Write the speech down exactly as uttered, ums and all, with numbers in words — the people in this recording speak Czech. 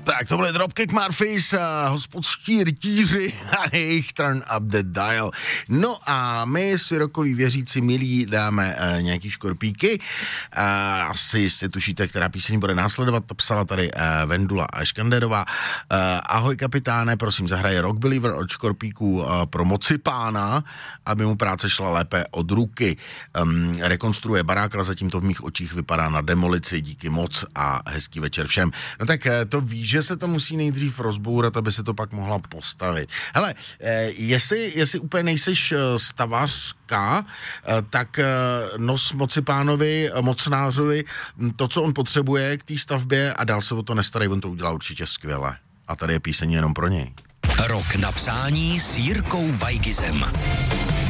Tak to byly Dropkick Murphys a hospodští rytíři a jejich Turn Up the Dial. No a my si rokoví věřící milí dáme e, nějaký škorpíky. E, asi jistě tušíte, která píseň bude následovat. To psala tady e, Vendula Škanderová. E, ahoj kapitáne, prosím, zahraje Rock Believer od škorpíků e, pro moci pána, aby mu práce šla lépe od ruky. E, rekonstruuje barák, ale zatím to v mých očích vypadá na demolici. Díky moc a hezký večer všem. No tak e, to víš, že se to musí nejdřív rozbourat, aby se to pak mohla postavit. Hele, eh, jestli, jestli úplně nejseš stavařka, eh, tak eh, nos moci pánovi, mocnářovi, to, co on potřebuje k té stavbě a dál se o to nestarej, on to udělá určitě skvěle. A tady je píseň jenom pro něj. Rok na přání s Jirkou Weigizem.